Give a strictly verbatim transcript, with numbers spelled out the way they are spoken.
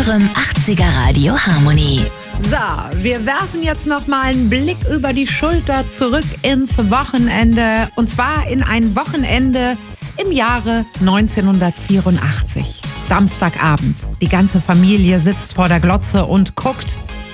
eurem achtziger Radio Harmonie. So, wir werfen jetzt noch mal einen Blick über die Schulter zurück ins Wochenende. Und zwar in ein Wochenende im Jahre neunzehnhundertvierundachtzig. Samstagabend. Die ganze Familie sitzt vor der Glotze und guckt